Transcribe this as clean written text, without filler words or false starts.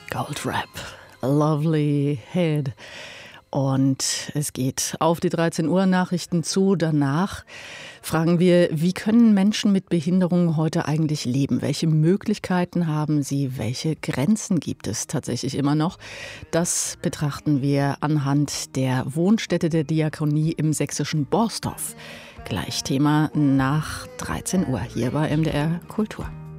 Goldrap, A Lovely Head. Und es geht auf die 13 Uhr Nachrichten zu. Danach fragen wir, wie können Menschen mit Behinderung heute eigentlich leben? Welche Möglichkeiten haben sie? Welche Grenzen gibt es tatsächlich immer noch? Das betrachten wir anhand der Wohnstätte der Diakonie im sächsischen Borsdorf. Gleich Thema nach 13 Uhr hier bei MDR Kultur.